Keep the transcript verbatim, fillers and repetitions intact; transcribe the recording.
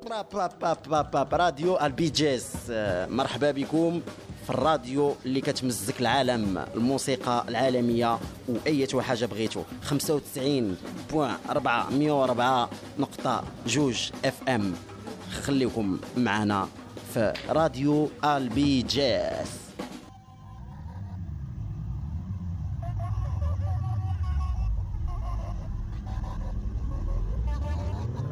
راب راب راب راب راب راديو البي جيس. مرحبا بكم في الراديو اللي كتمزك العالم، الموسيقى العالمية وأي حاجة بغيتو. خمسة وتسعين بوان أربعة مية وأربعة نقطة جوج اف ام. خليكم معنا في راديو البي جيس.